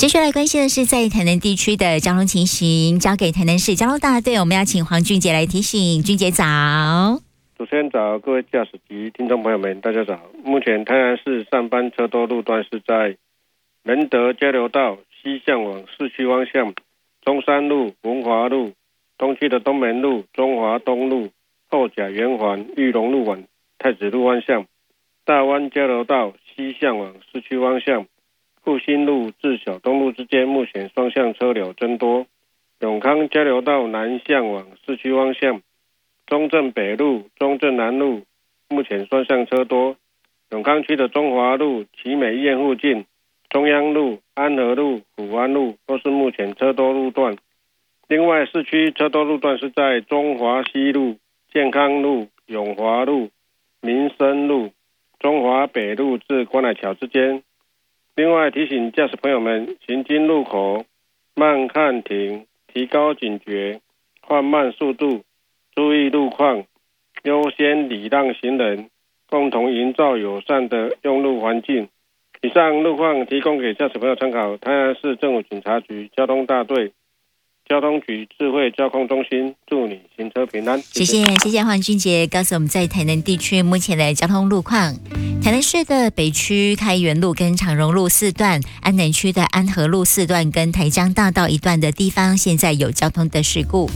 接下来关心的是在台南地区的交通情形，交给台南市交通大队，我们要请黄俊杰来提醒。俊杰早。 主持人早，各位驾驶及听众朋友们，大家早。目前台南市上班车多路段是在仁德交流道西向往市区方向，中山路、文华路、东区的东门路、中华东路、后甲圆环、裕隆路往太子路方向，大湾交流道西向往市区方向，复兴路至小东路之间目前双向车流增多，永康交流道南向往市区方向，中正北路、中正南路目前双向车多，永康区的中华路、奇美医院附近、中央路、安和路、虎安路都是目前车多路段。另外市区车多路段是在中华西路、健康路、永华路、民生路、中华北路至关海桥之间。另外提醒驾驶朋友们，行经路口慢看停，提高警觉，缓慢速度，注意路况，优先礼让行人，共同营造友善的用路环境。以上路况提供给驾驶朋友参考。台南市政府警察局交通大队交通局智慧交通中心，祝你行车平安。 谢谢黄俊杰告诉我们在台南地区目前的交通路况。台南市的北区开元路跟长荣路4段，安南区的安和路4段跟台江大道1段的地方，现在有交通的事故。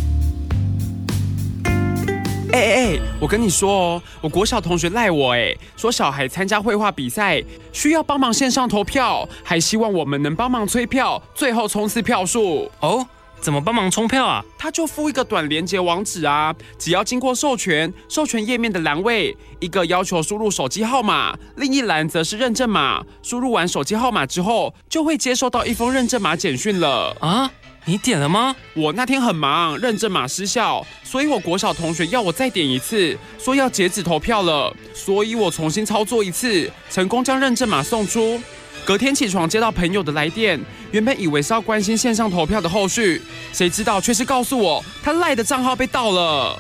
我跟你说哦，我国小同学赖我说小孩参加绘画比赛需要帮忙线上投票，还希望我们能帮忙催票，最后冲刺票数。 哦，怎么帮忙冲票啊？ 他就附一个短连结网址啊，只要经过授权页面的栏位，一个要求输入手机号码，另一栏则是认证码。输入完手机号码之后，就会接收到一封认证码简讯了。 啊？你点了吗？ 我那天很忙，认证码失效，所以我国小同学要我再点一次，说要截止投票了，所以我重新操作一次，成功将认证码送出。隔天起床接到朋友的来电，原本以为是要关心线上投票的后续，谁知道却是告诉我他赖的账号被盗了。